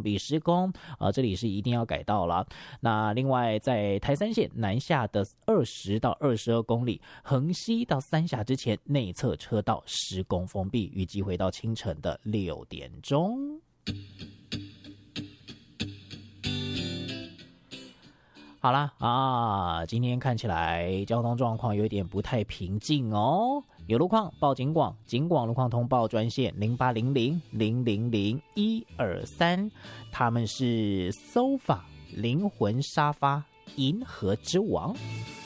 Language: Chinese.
闭施工，这里是一定要改道了。那另外在台三线南下的20到22公里，横溪到三峡之前内侧车道施工封闭，预计会到清晨的6点钟。好啦今天看起来交通状况有点不太平静哦。有路况报警广，警广路况通报专线0800000123，他们是 SOFA 灵魂沙发银河之王。